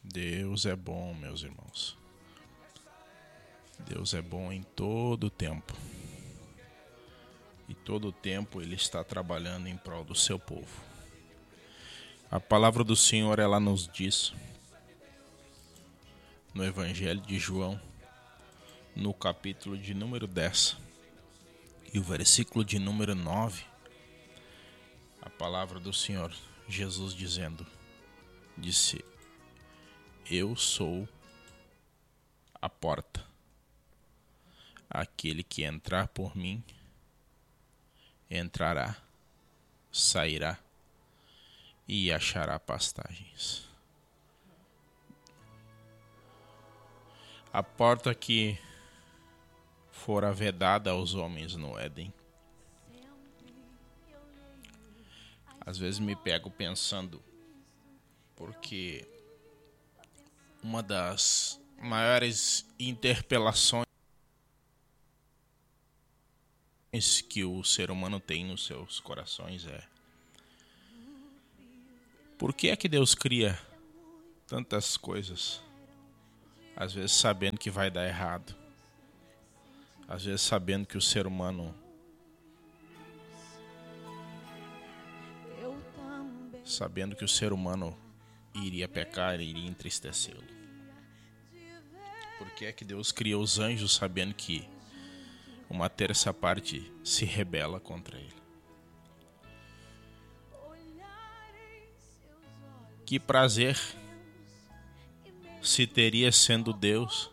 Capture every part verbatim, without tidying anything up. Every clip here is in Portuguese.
Deus é bom, meus irmãos. Deus é bom em todo o tempo. E todo o tempo Ele está trabalhando em prol do seu povo. A palavra do Senhor, ela nos diz, no Evangelho de João, no capítulo de número dez, e o versículo de número nove, a palavra do Senhor, Jesus dizendo, disse, eu sou a porta. Aquele que entrar por mim, entrará, sairá e achará pastagens. A porta que fora vedada aos homens no Éden. Às vezes me pego pensando, porque uma das maiores interpelações que o ser humano tem nos seus corações é: por que é que Deus cria tantas coisas, às vezes sabendo que vai dar errado, às vezes sabendo que o ser humano sabendo que o ser humano iria pecar, iria entristecê-lo? Por que é que Deus criou os anjos sabendo que uma terça parte se rebela contra ele? Que prazer se teria, sendo Deus,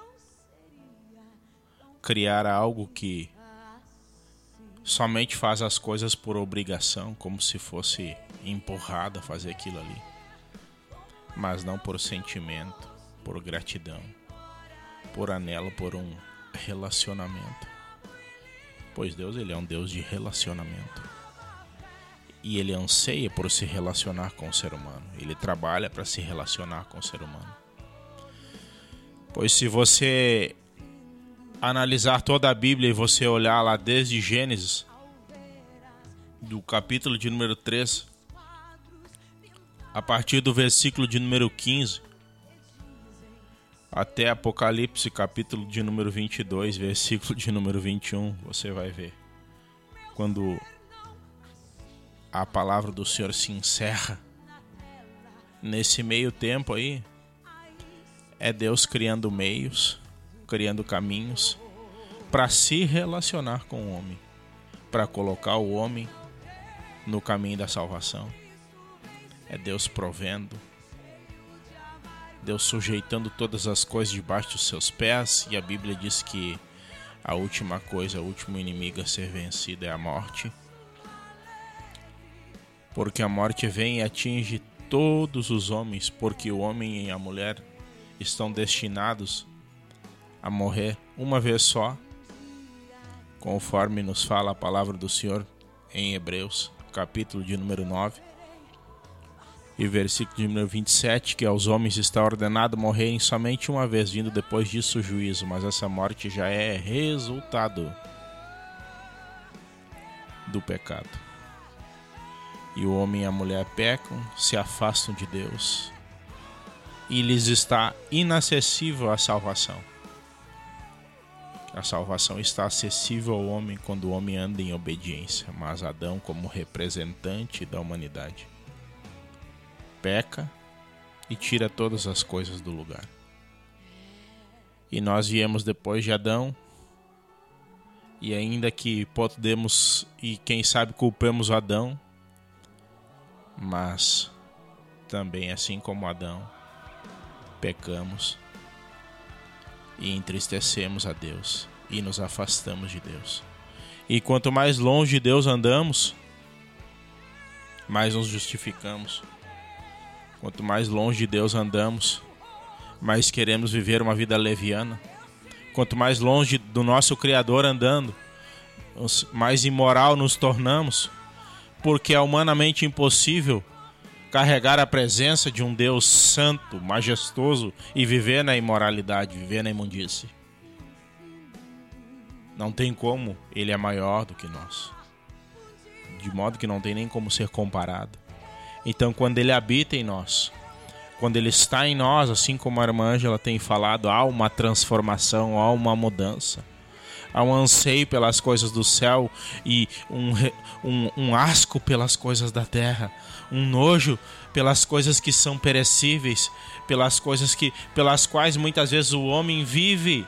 criar algo que somente faz as coisas por obrigação, como se fosse empurrado a fazer aquilo ali, mas não por sentimento, por gratidão, por anelo, por um relacionamento. Pois Deus, Ele é um Deus de relacionamento. E Ele anseia por se relacionar com o ser humano. Ele trabalha para se relacionar com o ser humano. Pois se você analisar toda a Bíblia e você olhar lá desde Gênesis, do capítulo de número três, a partir do versículo de número quinze, até Apocalipse, capítulo de número vinte e dois, versículo de número vinte e um, você vai ver. Quando a palavra do Senhor se encerra, nesse meio tempo aí, é Deus criando meios, criando caminhos para se relacionar com o homem, para colocar o homem no caminho da salvação. É Deus provendo, Deus sujeitando todas as coisas debaixo dos seus pés, e a Bíblia diz que a última coisa, o último inimigo a ser vencido é a morte. Porque a morte vem e atinge todos os homens, porque o homem e a mulher estão destinados a morrer uma vez só, conforme nos fala a palavra do Senhor em Hebreus, capítulo de número nove. E versículo de número vinte e sete, que aos homens está ordenado morrerem somente uma vez, vindo depois disso o juízo, mas essa morte já é resultado do pecado. E o homem e a mulher pecam, se afastam de Deus, e lhes está inacessível a salvação. A salvação está acessível ao homem quando o homem anda em obediência, mas Adão, como representante da humanidade, peca e tira todas as coisas do lugar. E nós viemos depois de Adão, e ainda que podemos, e quem sabe culpemos Adão, mas também, assim como Adão, pecamos e entristecemos a Deus e nos afastamos de Deus. E quanto mais longe de Deus andamos, mais nos justificamos. Quanto mais longe de Deus andamos, mais queremos viver uma vida leviana. Quanto mais longe do nosso Criador andando, mais imoral nos tornamos, porque é humanamente impossível carregar a presença de um Deus santo, majestoso, e viver na imoralidade, viver na imundície. Não tem como, Ele é maior do que nós, de modo que não tem nem como ser comparado. Então, quando Ele habita em nós, quando Ele está em nós, assim como a irmã Ângela tem falado, há uma transformação, há uma mudança. Há um anseio pelas coisas do céu e um, um, um asco pelas coisas da terra. Um nojo pelas coisas que são perecíveis, pelas coisas que, pelas quais muitas vezes o homem vive.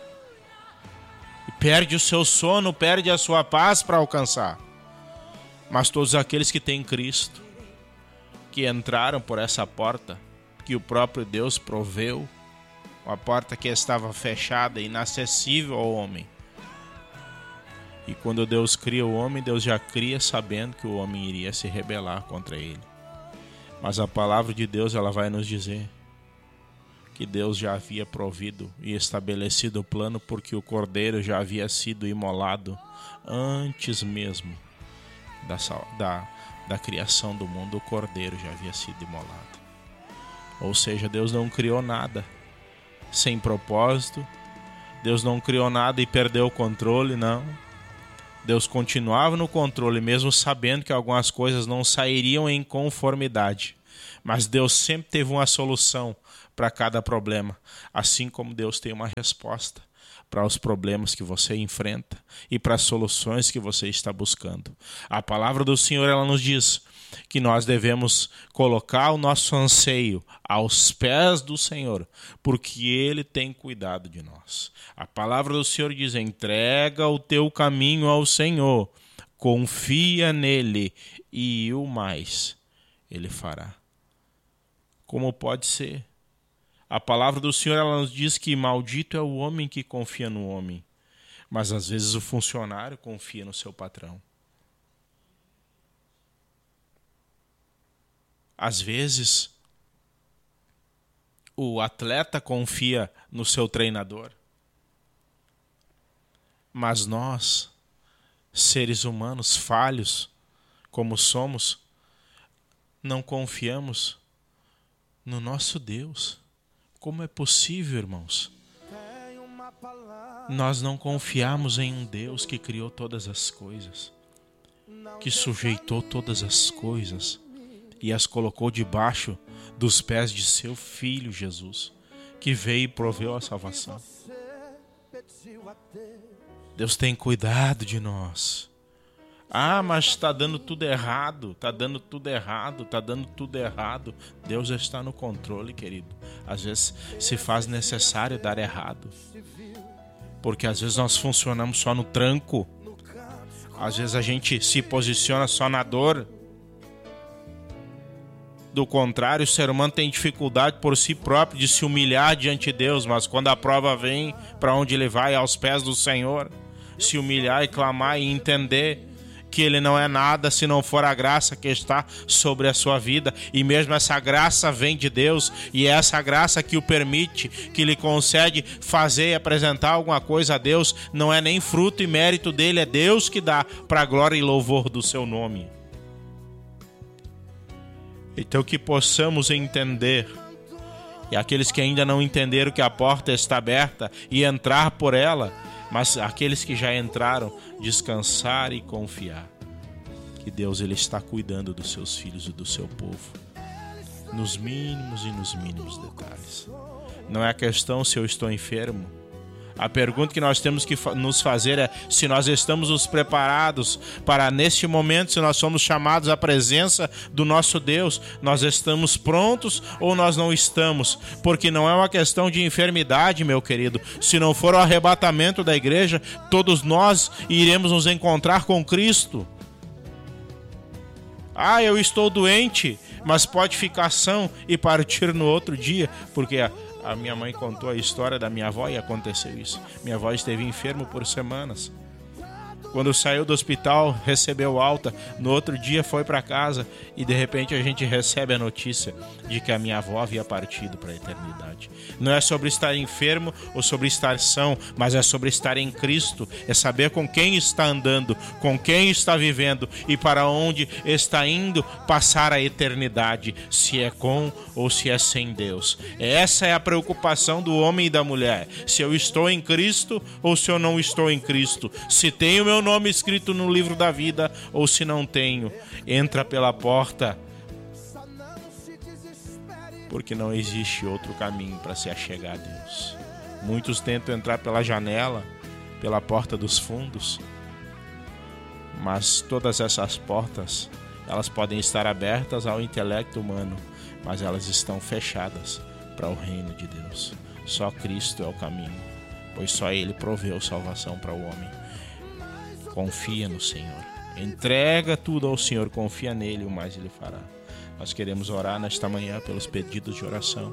E perde o seu sono, perde a sua paz para alcançar. Mas todos aqueles que têm Cristo, que entraram por essa porta, que o próprio Deus proveu, uma porta que estava fechada, inacessível ao homem. E quando Deus cria o homem, Deus já cria sabendo que o homem iria se rebelar contra ele. Mas a palavra de Deus, ela vai nos dizer que Deus já havia provido e estabelecido o plano, porque o cordeiro já havia sido imolado antes mesmo da, da, da criação do mundo. O cordeiro já havia sido imolado. Ou seja, Deus não criou nada sem propósito. Deus não criou nada e perdeu o controle, não. Deus continuava no controle, mesmo sabendo que algumas coisas não sairiam em conformidade. Mas Deus sempre teve uma solução para cada problema, assim como Deus tem uma resposta para os problemas que você enfrenta e para as soluções que você está buscando. A palavra do Senhor, ela nos diz que nós devemos colocar o nosso anseio aos pés do Senhor, porque Ele tem cuidado de nós. A palavra do Senhor diz: entrega o teu caminho ao Senhor, confia nele e o mais Ele fará. Como pode ser? A palavra do Senhor, ela nos diz que maldito é o homem que confia no homem, mas às vezes o funcionário confia no seu patrão. Às vezes o atleta confia no seu treinador. Mas nós, seres humanos falhos como somos, não confiamos no nosso Deus. Como é possível, irmãos? Nós não confiamos em um Deus que criou todas as coisas, que sujeitou todas as coisas e as colocou debaixo dos pés de seu Filho Jesus, que veio e proveu a salvação. Deus tem cuidado de nós. Ah, mas está dando tudo errado, está dando tudo errado, está dando tudo errado. Deus está no controle, querido. Às vezes se faz necessário dar errado, porque às vezes nós funcionamos só no tranco. Às vezes a gente se posiciona só na dor. Do contrário, o ser humano tem dificuldade por si próprio de se humilhar diante de Deus, mas quando a prova vem, para onde ele vai? Aos pés do Senhor. Se humilhar e clamar e entender que ele não é nada se não for a graça que está sobre a sua vida. E mesmo essa graça vem de Deus, e é essa graça que o permite, que lhe concede fazer e apresentar alguma coisa a Deus. Não é nem fruto e mérito dele, é Deus que dá para a glória e louvor do seu nome. Então que possamos entender, e aqueles que ainda não entenderam que a porta está aberta, e entrar por ela, mas aqueles que já entraram, descansar e confiar que Deus, ele está cuidando dos seus filhos e do seu povo, nos mínimos e nos mínimos detalhes. Não é a questão se eu estou enfermo. A pergunta que nós temos que nos fazer é se nós estamos nos preparados para, neste momento, se nós somos chamados à presença do nosso Deus, nós estamos prontos ou nós não estamos? Porque não é uma questão de enfermidade, meu querido. Se não for o arrebatamento da igreja, todos nós iremos nos encontrar com Cristo. Ah, eu estou doente, mas pode ficar são e partir no outro dia, porque a A minha mãe contou a história da minha avó e aconteceu isso. Minha avó esteve enferma por semanas. Quando saiu do hospital, recebeu alta. No outro dia foi para casa e de repente a gente recebe a notícia de que a minha avó havia partido para a eternidade. Não é sobre estar enfermo ou sobre estar são, mas é sobre estar em Cristo. É saber com quem está andando, com quem está vivendo e para onde está indo passar a eternidade, se é com ou se é sem Deus. Essa é a preocupação do homem e da mulher. Se eu estou em Cristo ou se eu não estou em Cristo. Se tenho meu nome escrito no livro da vida ou se não tenho. Entra pela porta. porque não existe outro caminho para se achegar a Deus. Muitos tentam entrar pela janela, pela porta dos fundos, mas todas essas portas, elas podem estar abertas ao intelecto humano, mas elas estão fechadas para o reino de Deus. Só Cristo é o caminho, pois só Ele proveu salvação para o homem. Confia no Senhor, entrega tudo ao Senhor, confia nele, o mais Ele fará. Nós queremos orar nesta manhã pelos pedidos de oração,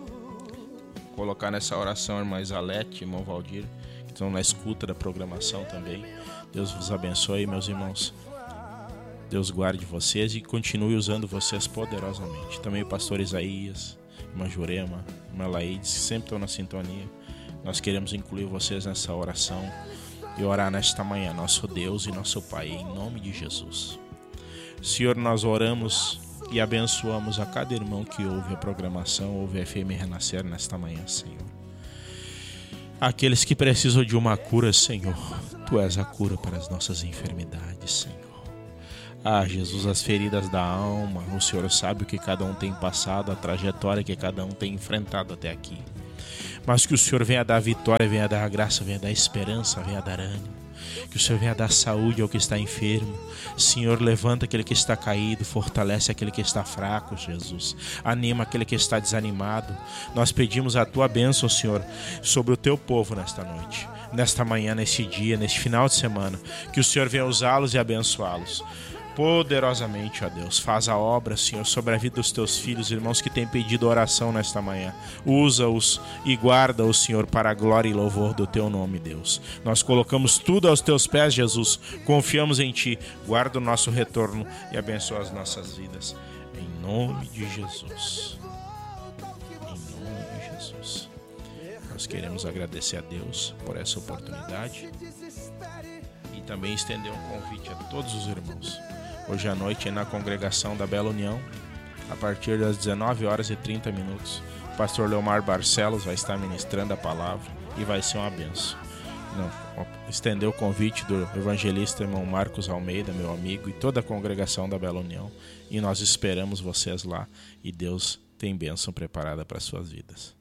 colocar nessa oração a irmã Isalete, irmão Valdir, que estão na escuta da programação também. Deus vos abençoe, meus irmãos. Deus guarde vocês e continue usando vocês poderosamente. Também o pastor Isaías, irmã Jurema, irmã Laídes, que sempre estão na sintonia. Nós queremos incluir vocês nessa oração e orar nesta manhã, nosso Deus e nosso Pai, em nome de Jesus. Senhor, nós oramos e abençoamos a cada irmão que ouve a programação, ouve a F M Renascer nesta manhã, Senhor. Aqueles que precisam de uma cura, Senhor, Tu és a cura para as nossas enfermidades, Senhor. Ah, Jesus, as feridas da alma, o Senhor sabe o que cada um tem passado, a trajetória que cada um tem enfrentado até aqui. Mas que o Senhor venha dar vitória, venha dar graça, venha dar esperança, venha dar ânimo. Que o Senhor venha dar saúde ao que está enfermo. Senhor, levanta aquele que está caído, fortalece aquele que está fraco, Jesus. Anima aquele que está desanimado. Nós pedimos a Tua bênção, Senhor, sobre o Teu povo nesta noite, nesta manhã, neste dia, neste final de semana. Que o Senhor venha usá-los e abençoá-los poderosamente, ó Deus. Faz a obra, Senhor, sobre a vida dos Teus filhos, irmãos que têm pedido oração nesta manhã. Usa-os e guarda-os, Senhor, para a glória e louvor do Teu nome, Deus. Nós colocamos tudo aos Teus pés, Jesus. Confiamos em Ti. Guarda o nosso retorno e abençoa as nossas vidas. Em nome de Jesus. Em nome de Jesus. Nós queremos agradecer a Deus por essa oportunidade e também estender um convite a todos os irmãos. Hoje à noite, na congregação da Bela União, a partir das dezenove horas e trinta minutos, o pastor Leomar Barcelos vai estar ministrando a palavra e vai ser uma bênção. Não, estender o convite do evangelista irmão Marcos Almeida, meu amigo, e toda a congregação da Bela União. E nós esperamos vocês lá e Deus tem bênção preparada para as suas vidas.